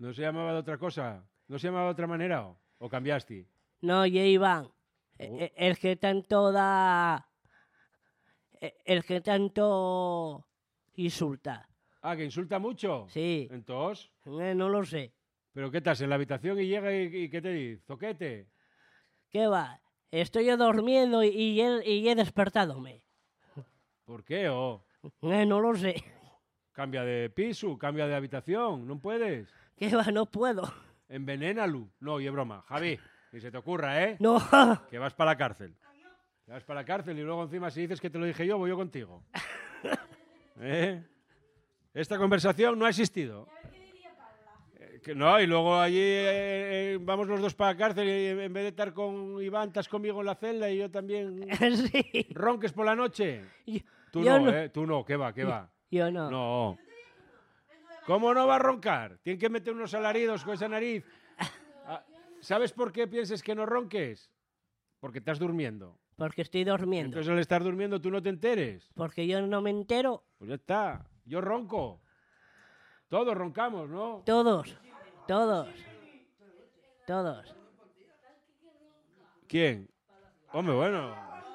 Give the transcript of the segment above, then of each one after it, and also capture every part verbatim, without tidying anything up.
¿No se llamaba de otra cosa? ¿No se llamaba de otra manera o, o cambiaste? No, ye Iván. Oh. E- El que tanto da... e- El que tanto insulta. Ah, que insulta mucho. Sí. Entonces, Eh, No lo sé. ¿pero qué estás en la habitación y llega y, y qué te dice? ¿Zoquete? ¿Qué va? Estoy yo durmiendo y, y, él, y he despertadome. ¿Por qué? Oh, Eh, No lo sé. cambia de piso, cambia de habitación, no puedes. ¿Qué va? No puedo. Envenénalo. No, y es broma. Javi, ni se te ocurra, ¿eh? No. Que vas para la cárcel. Que vas para la cárcel y luego encima si dices que te lo dije yo, voy yo contigo. ¿Eh? Esta conversación no ha existido. Eh, que no, y luego allí eh, eh, vamos los dos para la cárcel y en vez de estar con Iván, estás conmigo en la celda y yo también Sí. ronques por la noche. Yo, Tú yo no, no. ¿eh? Tú no, ¿qué va, qué va? Yo no. No. ¿Cómo no va a roncar? Tienen que meter unos alaridos con esa nariz. Ah, ¿sabes por qué piensas que no ronques? Porque estás durmiendo. Porque estoy durmiendo. Entonces al estar durmiendo tú no te enteres. Porque yo no me entero. Pues ya está. Yo ronco. Todos roncamos, ¿no? Todos. Todos. Todos. ¿Quién? Hombre, bueno.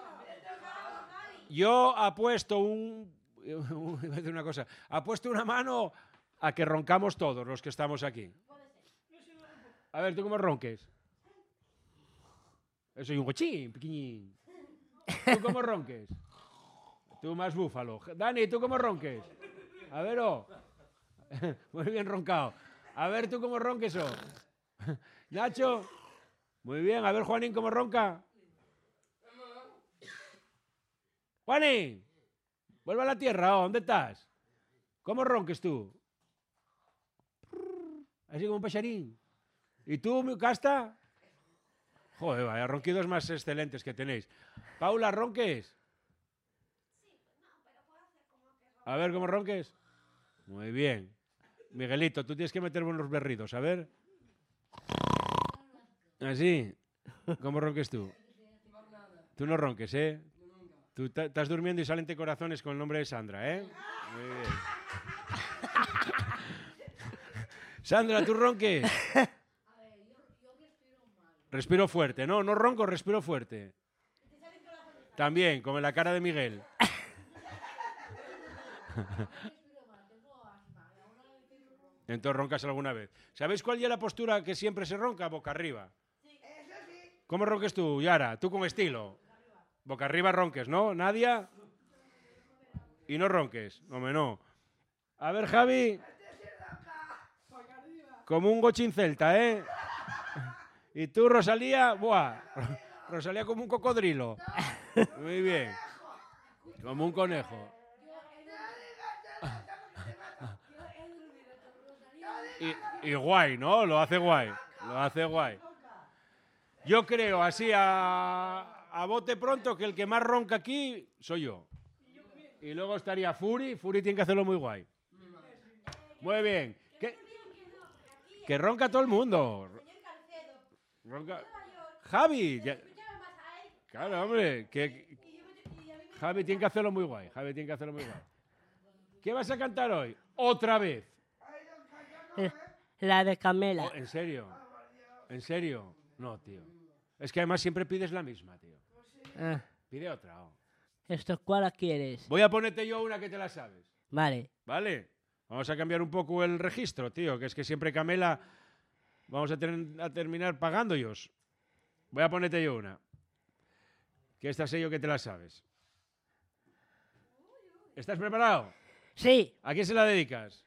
Yo apuesto un... Iba a decir una cosa. Apuesto una mano a que roncamos todos los que estamos aquí. A ver, ¿tú cómo ronques? Eso soy un gochín, pequeñín. ¿Tú cómo ronques? Tú más búfalo. Dani, ¿tú cómo ronques? A ver, oh. Muy bien roncado. A ver, ¿tú cómo ronques, oh? Nacho. Muy bien. A ver, Juanín, ¿cómo ronca? Juanín. Vuelve a la tierra, oh. ¿Dónde estás? ¿Cómo ronques tú? Así como un pacharín. ¿Y tú, mi casta? Joder, vaya ronquidos más excelentes que tenéis. Paula, ¿ronques? A ver, ¿cómo ronques? Muy bien. Miguelito, tú tienes que meter buenos berridos, a ver. Así. ¿Cómo ronques tú? Tú no ronques, ¿eh? Tú ta- estás durmiendo y salen te corazones con el nombre de Sandra, ¿eh? Muy bien. Sandra, ¿tú ronques? Respiro fuerte, no, no ronco, respiro fuerte. También, como en la cara de Miguel. Entonces roncas alguna vez. ¿Sabéis cuál es la postura que siempre se ronca? Boca arriba. ¿Cómo ronques tú, Yara? Tú con estilo. Boca arriba ronques, ¿no? ¿Nadia? Y no ronques. Hombre, no. A ver, Javi. Como un gochín celta, ¿eh? Y tú, Rosalía, buah. Rosalía como un cocodrilo. Muy bien. Como un conejo. Y, y guay, ¿no? Lo hace guay. Lo hace guay. Yo creo, así a, a bote pronto, que el que más ronca aquí soy yo. Y luego estaría Furi. Furi tiene que hacerlo muy guay. Muy bien. ¿Qué? Que ronca todo el mundo. Ronca. Javi. Ya... Claro, hombre. Que... Javi tiene que hacerlo muy guay. Javi tiene que hacerlo muy guay. ¿Qué vas a cantar hoy? Otra vez. La de Camela. Oh, ¿en serio? ¿En serio? No, tío. Es que además siempre pides la misma, tío. Ah, Pide otra. Oh. ¿Esto cuál la quieres? Voy a ponerte yo una que te la sabes. Vale. ¿Vale? Vamos a cambiar un poco el registro, tío. Que es que siempre Camela vamos a, tener, a terminar pagando ellos. Voy a ponerte yo una. Que esta sé yo que te la sabes. ¿Estás preparado? Sí, ¿A quién se la dedicas?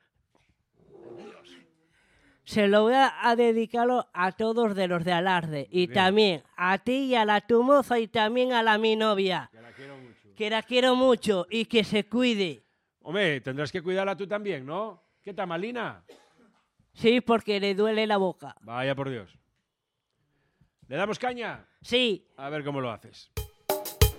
se lo voy a, a dedicarlo a todos de los de Alarde. Y Bien. también a ti y a la tu moza y también a la mi novia. Que la quiero mucho. Que la quiero mucho y que se cuide. Hombre, tendrás que cuidarla tú también, ¿no? ¿Qué tal, Malina? Sí, porque le duele la boca. Vaya por Dios. ¿Le damos caña? Sí. A ver cómo lo haces.